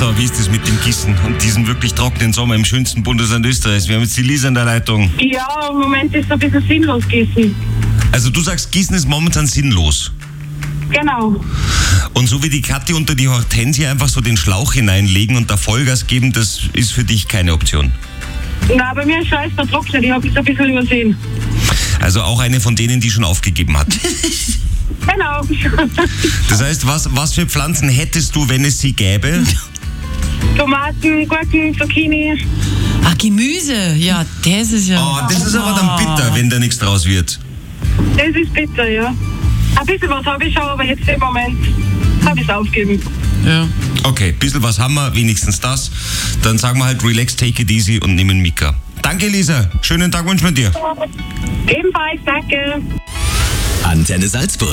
So, wie ist das mit dem Gießen und diesem wirklich trockenen Sommer im schönsten Bundesland Österreichs? Wir haben jetzt die Lisa in der Leitung. Ja, im Moment ist es ein bisschen sinnlos Gießen. Also du sagst, Gießen ist momentan sinnlos. Genau. Und so wie die Kathi unter die Hortensie einfach so den Schlauch hineinlegen und da Vollgas geben, das ist für dich keine Option. Na, bei mir ist scheiß vertrocknet, ich habe es ein bisschen übersehen. Also auch eine von denen, die schon aufgegeben hat. Genau. Das heißt, was für Pflanzen hättest du, wenn es sie gäbe? Tomaten, Gurken, Zucchini. Ach, Gemüse. Ja, das ist ja... Oh, das ist aber dann bitter, wenn da nichts draus wird. Das ist bitter, ja. Ein bisschen was habe ich schon, aber jetzt im Moment habe ich es aufgegeben. Ja. Okay, ein bisschen was haben wir, wenigstens das. Dann sagen wir halt relax, take it easy und nehmen Mika. Danke, Lisa. Schönen Tag wünschen wir dir. Ebenfalls, danke. Antenne Salzburg.